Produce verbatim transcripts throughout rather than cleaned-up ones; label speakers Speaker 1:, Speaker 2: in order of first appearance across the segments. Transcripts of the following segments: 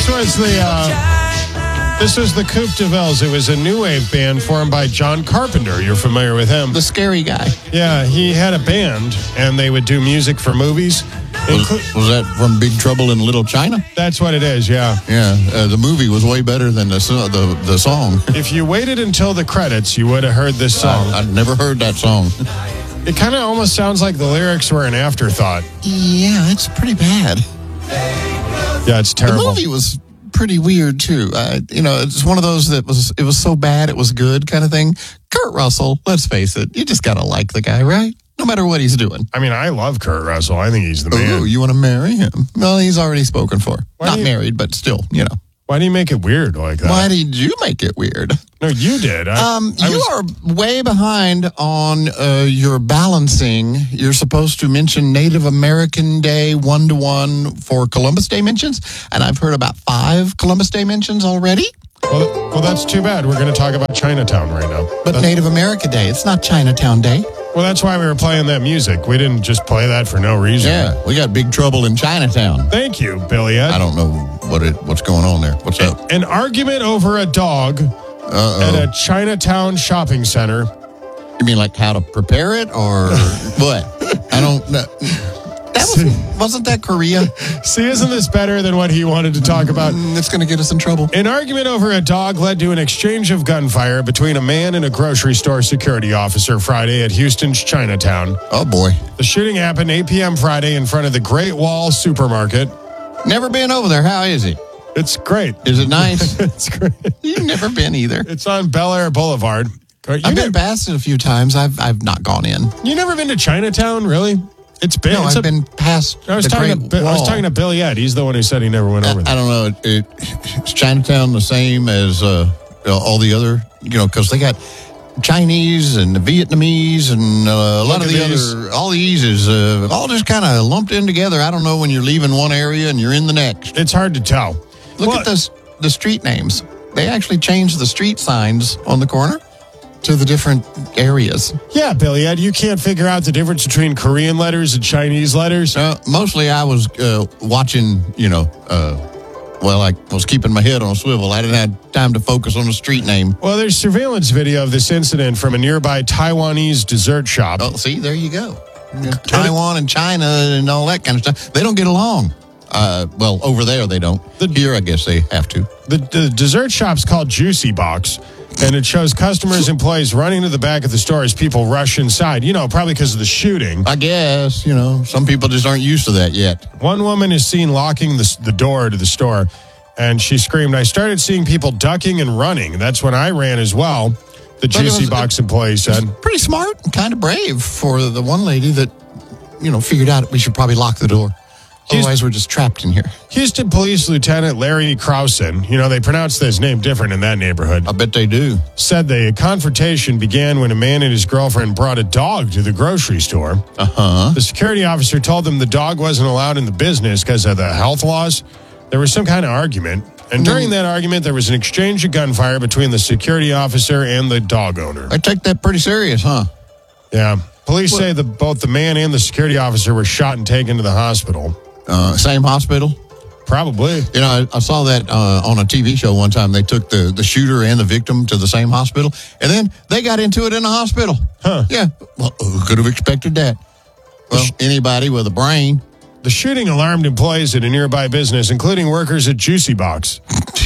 Speaker 1: This was the uh, this was the Coupe de Vels. It was a new wave band formed by John Carpenter. You're familiar with him?
Speaker 2: The scary guy.
Speaker 1: Yeah, he had a band, and they would do music for movies.
Speaker 2: Was, Inclu- was that from Big Trouble in Little China?
Speaker 1: That's what it is, yeah.
Speaker 2: Yeah, uh, the movie was way better than the the, the song.
Speaker 1: If you waited until the credits, you would have heard this song.
Speaker 2: I, I'd never heard that song.
Speaker 1: It kind of almost sounds like the lyrics were an afterthought.
Speaker 2: Yeah, it's pretty bad.
Speaker 1: Yeah, it's terrible.
Speaker 2: The movie was pretty weird, too. Uh, you know, it's one of those that was, it was so bad it was good kind of thing. Kurt Russell, let's face it, you just got to like the guy, right? No matter what he's doing.
Speaker 1: I mean, I love Kurt Russell. I think he's the man.
Speaker 2: Oh, you want to marry him? Well, he's already spoken for.
Speaker 1: Why
Speaker 2: Not
Speaker 1: you,
Speaker 2: married, but still, you know.
Speaker 1: Why do you make it weird like that?
Speaker 2: Why did you make it weird?
Speaker 1: No, you did. I,
Speaker 2: um,
Speaker 1: I
Speaker 2: you
Speaker 1: was...
Speaker 2: are way behind on uh, your balancing. You're supposed to mention Native American Day one-to-one for Columbus Day mentions, and I've heard about five Columbus Day mentions already.
Speaker 1: Well, well that's too bad. We're going to talk about Chinatown right now.
Speaker 2: But
Speaker 1: that's...
Speaker 2: Native American Day, it's not Chinatown Day.
Speaker 1: Well, that's why we were playing that music. We didn't just play that for no reason.
Speaker 2: Yeah, we got Big Trouble in Chinatown.
Speaker 1: Thank you, Billy Ed.
Speaker 2: I don't know what it what's going on there. What's up?
Speaker 1: An argument over a dog
Speaker 2: Uh-oh.
Speaker 1: at a Chinatown shopping center.
Speaker 2: You mean like how to prepare it or what? I don't know. That was, wasn't that Korea?
Speaker 1: See, isn't this better than what he wanted to talk about?
Speaker 2: Mm, it's going to get us in trouble.
Speaker 1: An argument over a dog led to an exchange of gunfire between a man and a grocery store security officer Friday at Houston's Chinatown.
Speaker 2: Oh, boy.
Speaker 1: The shooting happened eight p.m. Friday in front of the Great Wall Supermarket.
Speaker 2: Never been over there. How is it?
Speaker 1: It's great.
Speaker 2: Is it nice?
Speaker 1: It's great.
Speaker 2: You've never been either.
Speaker 1: It's on Bel Air Boulevard. You
Speaker 2: I've been
Speaker 1: ne-
Speaker 2: past it a few times. I've I've not gone in.
Speaker 1: You never been to Chinatown, really? It's been.
Speaker 2: No,
Speaker 1: it's
Speaker 2: I've
Speaker 1: a,
Speaker 2: been past
Speaker 1: I was
Speaker 2: the
Speaker 1: talking
Speaker 2: Great
Speaker 1: to
Speaker 2: Wall.
Speaker 1: I was talking to Billy Ed. He's the one who said he never went over
Speaker 2: I,
Speaker 1: there.
Speaker 2: I don't know. It, it, is Chinatown the same as uh, all the other? You know, because they got Chinese and the Vietnamese and uh, a lot
Speaker 1: Look
Speaker 2: of
Speaker 1: at
Speaker 2: the
Speaker 1: these.
Speaker 2: other. All these is uh, all just kind of lumped in together. I don't know when you're leaving one area and you're in the next.
Speaker 1: It's hard to tell.
Speaker 2: Look
Speaker 1: Well,
Speaker 2: at this, the street names. They actually changed the street signs on the corner to the different areas.
Speaker 1: Yeah, Billy Ed, you can't figure out the difference between Korean letters and Chinese letters.
Speaker 2: Uh, mostly I was uh, watching, you know, uh, well, I was keeping my head on a swivel. I didn't have time to focus on the street name.
Speaker 1: Well, there's surveillance video of this incident from a nearby Taiwanese dessert shop.
Speaker 2: Oh, see, there you go. Taiwan and China and all that kind of stuff. They don't get along. Uh, well, over there they don't.
Speaker 1: The-
Speaker 2: Here, I guess they have to.
Speaker 1: The, the dessert shop's called Juicy Box, and it shows customers, employees running to the back of the store as people rush inside. You know, probably because of the shooting.
Speaker 2: I guess, you know, some people just aren't used to that yet.
Speaker 1: One woman is seen locking the, the door to the store, and she screamed, "I started seeing people ducking and running. That's when I ran as well," the Juicy
Speaker 2: was-
Speaker 1: Box employee said.
Speaker 2: Pretty smart and kind of brave for the one lady that, you know, figured out we should probably lock the door. Otherwise, we're just trapped in here.
Speaker 1: Houston Police Lieutenant Larry Krausen, you know, they pronounce his name different in that neighborhood,
Speaker 2: I bet they do.
Speaker 1: said the confrontation began when a man and his girlfriend brought a dog to the grocery store.
Speaker 2: Uh-huh.
Speaker 1: The security officer told them the dog wasn't allowed in the business because of the health laws. There was some kind of argument. And during that argument, there was an exchange of gunfire between the security officer and the dog owner.
Speaker 2: I take that pretty serious, huh?
Speaker 1: Yeah. Police say that both the man and the security officer were shot and taken to the hospital.
Speaker 2: Uh, same hospital?
Speaker 1: Probably.
Speaker 2: You know, I, I saw that uh, on a T V show one time. They took the, the shooter and the victim to the same hospital, and then they got into it in the hospital.
Speaker 1: Huh.
Speaker 2: Yeah. Well, who could have expected that? Well, anybody with a brain.
Speaker 1: The shooting alarmed employees at a nearby business, including workers at Juicy Box.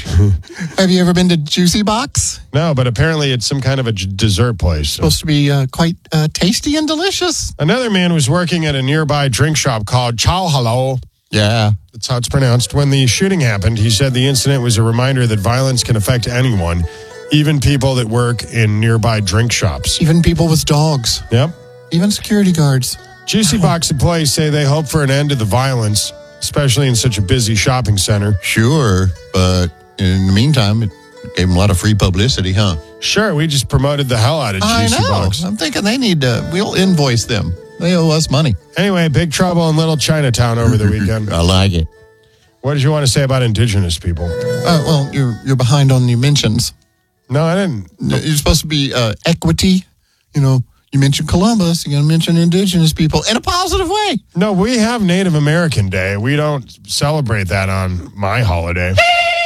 Speaker 2: Have you ever been to Juicy Box?
Speaker 1: No, but apparently it's some kind of a j- dessert place.
Speaker 2: Supposed to be uh, quite uh, tasty and delicious.
Speaker 1: Another man was working at a nearby drink shop called Chow Hello.
Speaker 2: Yeah.
Speaker 1: That's how it's pronounced. When the shooting happened, he said the incident was a reminder that violence can affect anyone, even people that work in nearby drink shops.
Speaker 2: Even people with dogs.
Speaker 1: Yep.
Speaker 2: Even security guards.
Speaker 1: Juicy Box employees say they hope for an end to the violence, especially in such a busy shopping center.
Speaker 2: Sure, but in the meantime, it gave them a lot of free publicity, huh?
Speaker 1: Sure, we just promoted the hell out of
Speaker 2: I
Speaker 1: Juicy
Speaker 2: know.
Speaker 1: Box.
Speaker 2: I'm thinking they need to, we'll invoice them. They owe us money.
Speaker 1: Anyway, big trouble in Little Chinatown over the weekend.
Speaker 2: I like it.
Speaker 1: What did you want to say about indigenous people?
Speaker 2: Uh, well, you're you're behind on your mentions.
Speaker 1: No, I didn't.
Speaker 2: You're supposed to be uh, equity. You know, you mentioned Columbus. You're going to mention indigenous people in a positive way.
Speaker 1: No, we have Native American Day. We don't celebrate that on my holiday.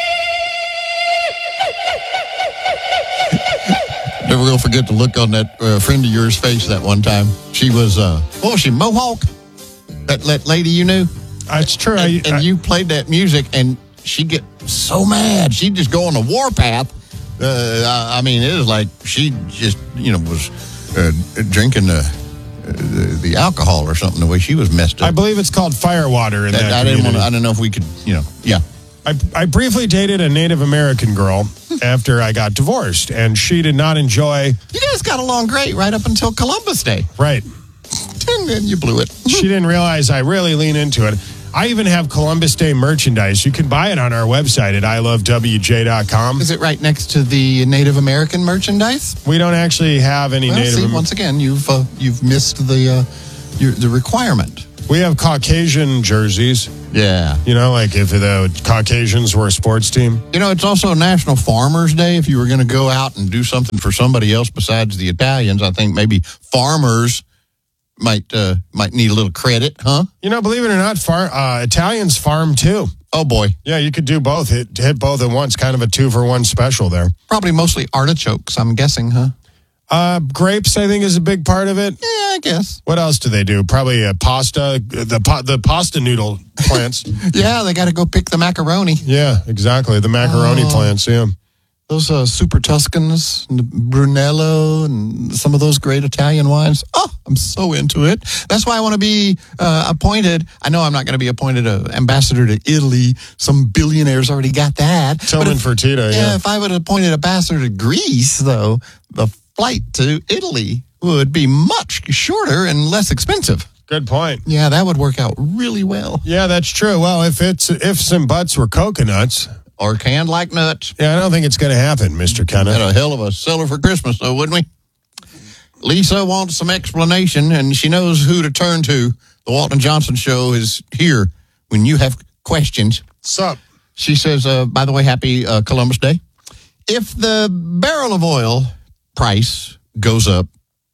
Speaker 2: Never will forget the look on that uh, friend of yours' face that one time. She was, uh, what was she, Mohawk? That, that lady you knew?
Speaker 1: That's true.
Speaker 2: And,
Speaker 1: I,
Speaker 2: and
Speaker 1: I,
Speaker 2: you played that music, and she'd get so mad. She'd just go on a warpath. Uh, I, I mean, it was like she just, you know, was uh, drinking the, uh, the the alcohol or something, the way she was messed up.
Speaker 1: I believe it's called firewater in that,
Speaker 2: that I didn't want
Speaker 1: community.
Speaker 2: to, I don't know if we could, you know, yeah.
Speaker 1: I, I briefly dated a Native American girl after I got divorced, and she did not enjoy...
Speaker 2: You guys got along great right up until Columbus Day.
Speaker 1: Right.
Speaker 2: And then you blew it.
Speaker 1: She didn't realize I really lean into it. I even have Columbus Day merchandise. You can buy it on our website at I love W J dot com.
Speaker 2: Is it right next to the Native American merchandise?
Speaker 1: We don't actually have any
Speaker 2: Well,
Speaker 1: Native
Speaker 2: see,
Speaker 1: American...
Speaker 2: once again, you've uh, you've missed the uh, your, the requirement.
Speaker 1: We have Caucasian jerseys.
Speaker 2: Yeah.
Speaker 1: You know, like if the Caucasians were a sports team.
Speaker 2: You know, it's also National Farmers Day. If you were going to go out and do something for somebody else besides the Italians, I think maybe farmers might uh, might need a little credit, huh?
Speaker 1: You know, believe it or not, far, uh, Italians farm too.
Speaker 2: Oh, boy.
Speaker 1: Yeah, you could do both. Hit, hit both at once. Kind of a two-for-one special there.
Speaker 2: Probably mostly artichokes, I'm guessing, huh?
Speaker 1: Uh, grapes, I think, is a big part of it.
Speaker 2: Yeah, I guess.
Speaker 1: What else do they do? Probably uh, pasta, the pa- the pasta noodle plants.
Speaker 2: Yeah, they got to go pick the macaroni.
Speaker 1: Yeah, exactly. The macaroni
Speaker 2: Oh.
Speaker 1: plants, yeah.
Speaker 2: Those uh, Super Tuscans, and the Brunello, and some of those great Italian wines. Oh, I'm so into it. That's why I want to be uh, appointed. I know I'm not going to be appointed uh, ambassador to Italy. Some billionaires already got that.
Speaker 1: Tillman
Speaker 2: But if-
Speaker 1: Fertitta,
Speaker 2: Yeah,
Speaker 1: yeah.
Speaker 2: if I would have appointed ambassador to Greece, though, the flight to Italy would be much shorter and less expensive.
Speaker 1: Good point.
Speaker 2: Yeah, that would work out really well.
Speaker 1: Yeah, that's true. Well, if it's ifs and buts were coconuts,
Speaker 2: Or canned like nuts.
Speaker 1: yeah, I don't think it's going to happen, Mister Kenneth.
Speaker 2: Had a hell of a seller for Christmas, though, wouldn't we? Lisa wants some explanation, and she knows who to turn to. The Walton Johnson Show is here when you have questions.
Speaker 1: Sup?
Speaker 2: She says, uh, by the way, happy uh, Columbus Day. If the barrel of oil price goes up,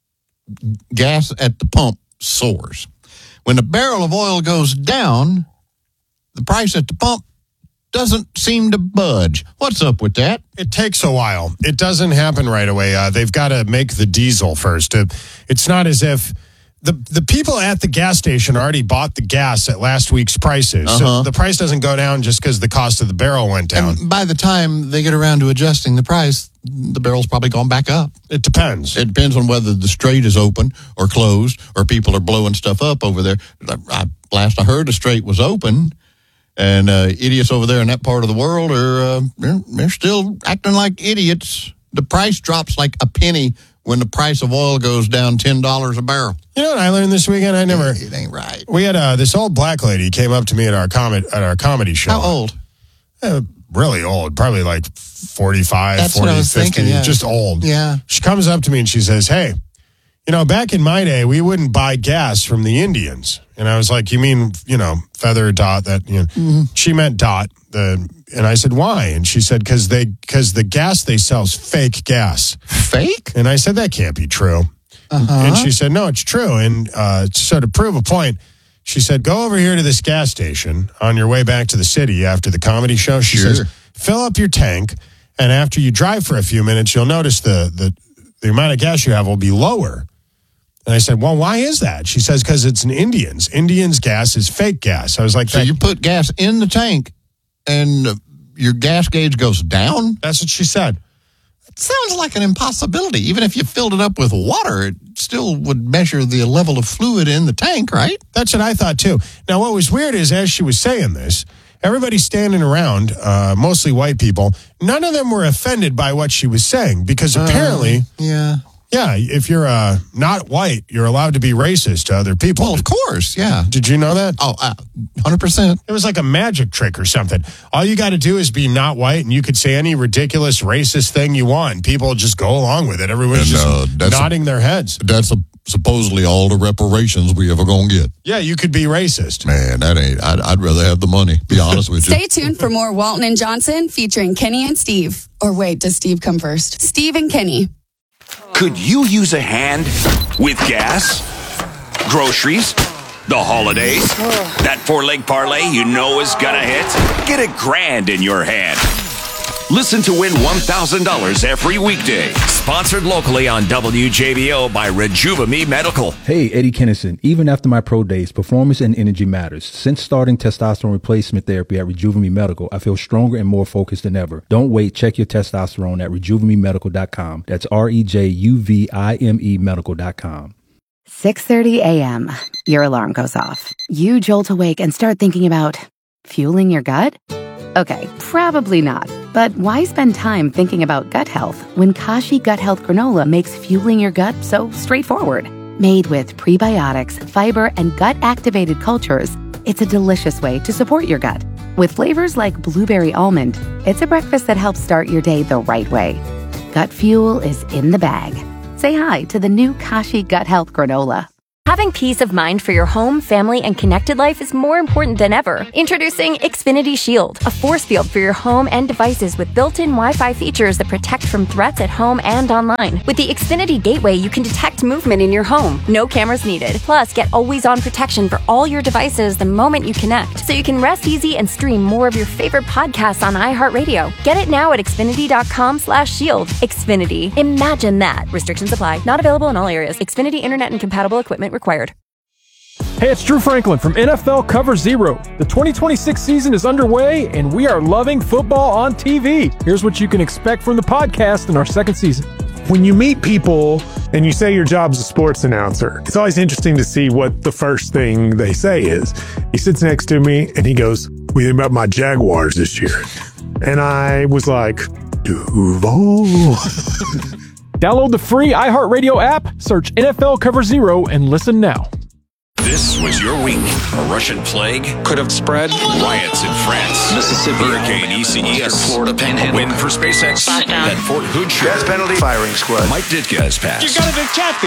Speaker 2: gas at the pump soars. When the barrel of oil goes down, the price at the pump doesn't seem to budge. What's up with that?
Speaker 1: It takes a while. It doesn't happen right away. Uh, they've got to make the diesel first. Uh, it's not as if the the people at the gas station already bought the gas at last week's prices.
Speaker 2: Uh-huh.
Speaker 1: So the price doesn't go down just because the cost of the barrel went down.
Speaker 2: And by the time they get around to adjusting the price, the barrel's probably gone back up.
Speaker 1: It depends.
Speaker 2: It depends on whether the strait is open or closed, or people are blowing stuff up over there. I, last I heard, the strait was open, and uh, idiots over there in that part of the world are uh, they're, they're still acting like idiots. The price drops like a penny when the price of oil goes down ten dollars a barrel.
Speaker 1: You know what I learned this weekend? I never.
Speaker 2: It ain't right.
Speaker 1: We had uh, this old black lady came up to me at our com- at our comedy show.
Speaker 2: How old?
Speaker 1: Uh, really old, probably like forty-five,
Speaker 2: That's
Speaker 1: forty,
Speaker 2: what I was
Speaker 1: fifty,
Speaker 2: thinking, yeah.
Speaker 1: just old.
Speaker 2: Yeah.
Speaker 1: She comes up to me and she says, "Hey, you know, back in my day, we wouldn't buy gas from the Indians." And I was like, "You mean, you know, Feather Dot?" That you know,
Speaker 2: Mm-hmm.
Speaker 1: she meant Dot. The and I said, "Why?" And she said, "Because they because the gas they sell is fake gas."
Speaker 2: Fake?
Speaker 1: And I said, "That can't be true."
Speaker 2: Uh-huh.
Speaker 1: And she said, "No, it's true." And uh, so to prove a point, she said, "Go over here to this gas station on your way back to the city after the comedy show." She
Speaker 2: Sure.
Speaker 1: says, "Fill up your tank, and after you drive for a few minutes, you'll notice the the the amount of gas you have will be lower." And I said, "Well, why is that?" She says, "Because it's an Indians. Indians gas is fake gas." I was like,
Speaker 2: So
Speaker 1: that,
Speaker 2: you put gas in the tank, and uh, your gas gauge goes down?
Speaker 1: "That's what she said."
Speaker 2: Sounds like an impossibility. Even if you filled it up with water, it still would measure the level of fluid in the tank, right?
Speaker 1: That's what I thought too. Now, what was weird is as she was saying this, everybody standing around, uh, mostly white people, none of them were offended by what she was saying because apparently,
Speaker 2: Yeah.
Speaker 1: yeah, if you're uh, not white, you're allowed to be racist to other people.
Speaker 2: Well, of course, yeah.
Speaker 1: Did you know that?
Speaker 2: Oh, uh, one hundred percent.
Speaker 1: It was like a magic trick or something. All you got to do is be not white, and you could say any ridiculous racist thing you want. People just go along with it. Everyone's
Speaker 3: And,
Speaker 1: just
Speaker 3: uh, that's a-
Speaker 1: nodding their heads.
Speaker 3: That's a, supposedly all the reparations we ever gonna get.
Speaker 1: Yeah, you could be racist.
Speaker 3: Man, that ain't. I'd, I'd rather have the money. Be honest with you.
Speaker 4: Stay tuned for more Walton and Johnson featuring Kenny and Steve. Or wait, does Steve come first? Steve and Kenny.
Speaker 5: Could you use a hand with gas, groceries, the holidays? That four-leg parlay you know is gonna hit? Get a grand in your hand. Listen to win one thousand dollars every weekday. Sponsored locally on W J B O by Rejuvame Medical.
Speaker 6: Hey, Eddie Kennison. Even after my pro days, performance and energy matters. Since starting testosterone replacement therapy at Rejuvame Medical, I feel stronger and more focused than ever. Don't wait. Check your testosterone at rejuvame medical dot com. That's R E J U V I M E medical dot com.
Speaker 7: six thirty a.m. Your alarm goes off. You jolt awake and start thinking about fueling your gut? Okay, probably not. But why spend time thinking about gut health when Kashi Gut Health Granola makes fueling your gut so straightforward? Made with prebiotics, fiber, and gut-activated cultures, it's a delicious way to support your gut. With flavors like blueberry almond, it's a breakfast that helps start your day the right way. Gut fuel is in the bag. Say hi to the new Kashi Gut Health Granola.
Speaker 8: Having peace of mind for your home, family, and connected life is more important than ever. Introducing Xfinity Shield, a force field for your home and devices with built-in Wi-Fi features that protect from threats at home and online. With the Xfinity Gateway, you can detect movement in your home. No cameras needed. Plus, get always-on protection for all your devices the moment you connect, so you can rest easy and stream more of your favorite podcasts on iHeartRadio. Get it now at xfinity.com slash shield. Xfinity. Imagine that. Restrictions apply. Not available in all areas. Xfinity Internet and compatible equipment required.
Speaker 9: Hey, it's Drew Franklin from N F L Cover Zero. The twenty twenty-six season is underway, and we are loving football on T V. Here's what you can expect from the podcast in our second season.
Speaker 10: When you meet people and you say your job's a sports announcer, it's always interesting to see what the first thing they say is. He sits next to me and he goes, "What do you think about my Jaguars this year?" And I was like, Duval.
Speaker 9: Download the free iHeartRadio app, search N F L Cover Zero, and listen now.
Speaker 5: This was your week. A Russian plague could have spread. Riots in France.
Speaker 11: Mississippi.
Speaker 5: Hurricane E C E S.
Speaker 11: Florida Panhandle.
Speaker 5: Win for SpaceX. That Fort Hood show.
Speaker 11: Death penalty. Firing squad.
Speaker 5: Mike Ditka has passed.
Speaker 11: You gotta be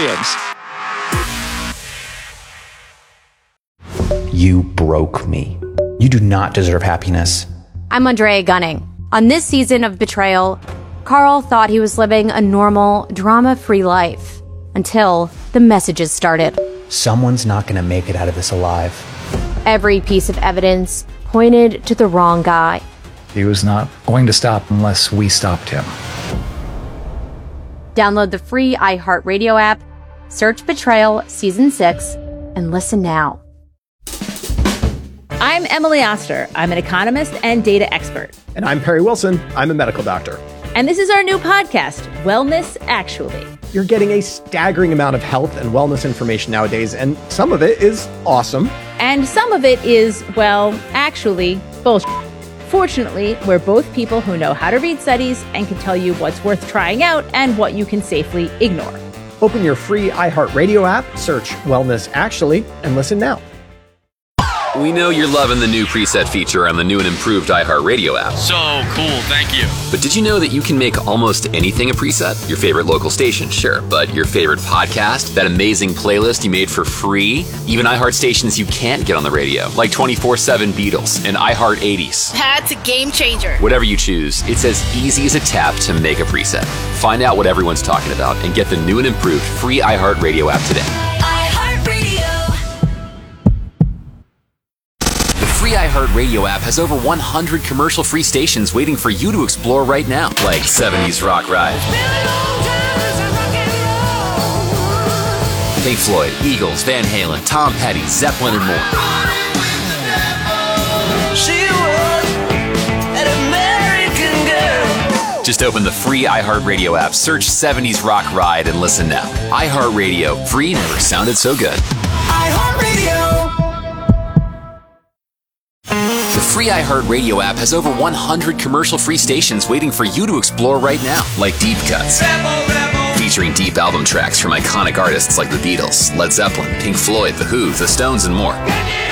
Speaker 11: champions.
Speaker 12: You broke me. You do not deserve happiness.
Speaker 13: I'm Andrea Gunning. On this season of Betrayal, Carl thought he was living a normal, drama-free life until the messages started.
Speaker 12: Someone's not going to make it out of this alive.
Speaker 13: Every piece of evidence pointed to the wrong guy.
Speaker 14: He was not going to stop unless we stopped him.
Speaker 13: Download the free iHeartRadio app, search Betrayal Season six, and listen now.
Speaker 15: I'm Emily Oster. I'm an economist and data expert.
Speaker 16: And I'm Perry Wilson. I'm a medical doctor.
Speaker 15: And this is our new podcast, Wellness Actually.
Speaker 16: You're getting a staggering amount of health and wellness information nowadays, and some of it is awesome.
Speaker 15: And some of it is, well, actually, bullshit. Fortunately, we're both people who know how to read studies and can tell you what's worth trying out and what you can safely ignore.
Speaker 16: Open your free iHeartRadio app, search Wellness Actually, and listen now.
Speaker 17: We know you're loving the new preset feature on the new and improved iHeartRadio app.
Speaker 18: So cool, thank you.
Speaker 17: But did you know that you can make almost anything a preset? Your favorite local station, sure, but your favorite podcast, that amazing playlist you made for free, even iHeart stations you can't get on the radio, like twenty-four seven Beatles and iHeart eighties.
Speaker 19: That's a game changer.
Speaker 17: Whatever you choose, it's as easy as a tap to make a preset. Find out what everyone's talking about and get the new and improved free iHeartRadio app today. The free iHeartRadio app has over one hundred commercial-free stations waiting for you to explore right now, like seventies Rock Ride, Pink Floyd, Eagles, Van Halen, Tom Petty, Zeppelin, and more.
Speaker 20: She was an American girl.
Speaker 17: Just open the free iHeartRadio app, search seventies Rock Ride, and listen now. iHeartRadio, free never sounded so good.
Speaker 20: iHeartRadio.
Speaker 17: The free iHeartRadio app has over one hundred commercial-free stations waiting for you to explore right now, like Deep Cuts, featuring deep album tracks from iconic artists like the Beatles, Led Zeppelin, Pink Floyd, The Who, The Stones, and more.